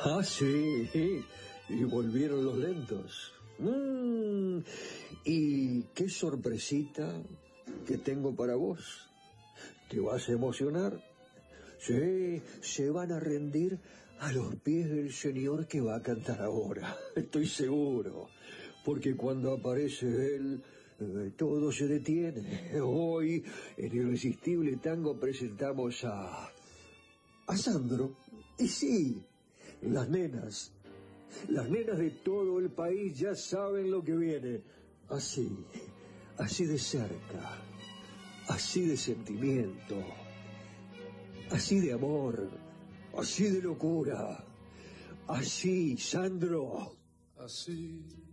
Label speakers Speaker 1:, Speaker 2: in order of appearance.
Speaker 1: Ah, sí, y volvieron los lentos. Y qué sorpresita que tengo para vos. ¿Te vas a emocionar? Sí, se van a rendir a los pies del señor que va a cantar ahora. Estoy seguro, porque cuando aparece él, todo se detiene. Hoy, en Irresistible Tango, presentamos a Sandro. Y sí, las nenas de todo el país ya saben lo que viene. Así de cerca, así de sentimiento, así de amor, así de locura, así, Sandro.
Speaker 2: Así